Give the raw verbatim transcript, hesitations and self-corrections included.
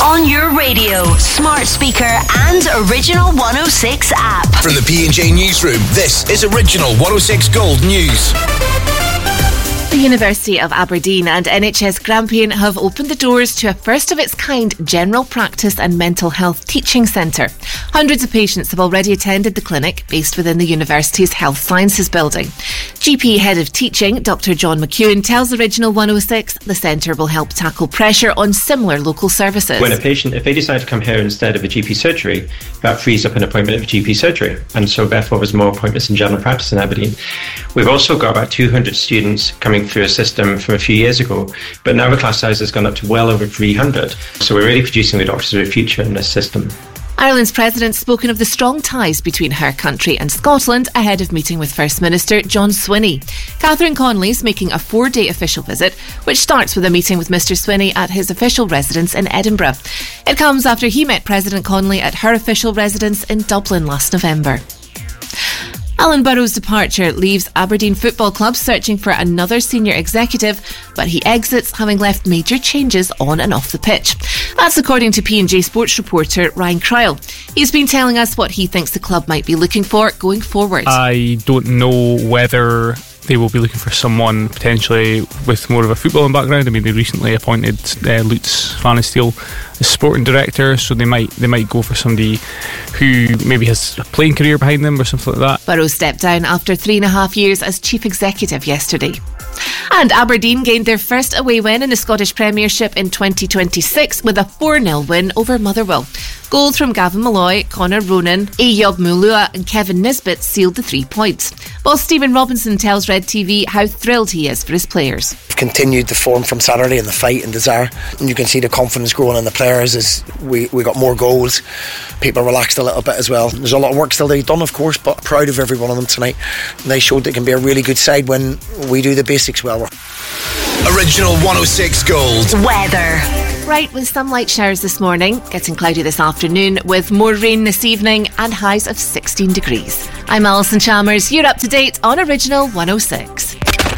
On your radio, smart speaker and Original one oh six app. From the P and J Newsroom, this is Original one oh six Gold News. The University of Aberdeen and N H S Grampian have opened the doors to a first-of-its-kind general practice and mental health teaching centre. Hundreds of patients have already attended the clinic, based within the university's Health Sciences building. G P Head of Teaching, Doctor John McEwen, tells Original one oh six the centre will help tackle pressure on similar local services. When a patient, if they decide to come here instead of a G P surgery, that frees up an appointment of G P surgery, and so therefore there's more appointments in general practice in Aberdeen. We've also got about two hundred students coming through a system from a few years ago, but now the class size has gone up to well over three hundred. So we're really producing the doctors of the future in this system. Ireland's president's spoken of the strong ties between her country and Scotland ahead of meeting with First Minister John Swinney. Catherine Connolly's making a four-day official visit, which starts with a meeting with Mr Swinney at his official residence in Edinburgh. It comes after he met President Connolly at her official residence in Dublin last November. Alan Burrow's departure leaves Aberdeen Football Club searching for another senior executive, but he exits having left major changes on and off the pitch. That's according to P and J sports reporter Ryan Cryle. He's been telling us what he thinks the club might be looking for going forward. I don't know whether they will be looking for someone potentially with more of a footballing background. I mean, they recently appointed uh, Lutz Van Steel as sporting director, so they might they might go for somebody who maybe has a playing career behind them or something like that. Burrow stepped down after three and a half years as chief executive yesterday. And Aberdeen gained their first away win in the Scottish Premiership in twenty twenty-six with a four nil win over Motherwell. Goals from Gavin Malloy, Connor Ronan, Ayob Mulua and Kevin Nisbet sealed the three points. While Stephen Robinson tells Red T V how thrilled he is for his players. Continued the form from Saturday and the fight and desire, and you can see the confidence growing in the players as we, we got more goals. People relaxed a little bit as well. There's a lot of work still to be done, of course, but proud of every one of them tonight. They showed they can be a really good side when we do the basics well. Original one oh six Gold Weather. Bright with some light showers this morning, getting cloudy this afternoon with more rain this evening and highs of sixteen degrees. I'm Alison Chalmers. You're up to date on Original one oh six.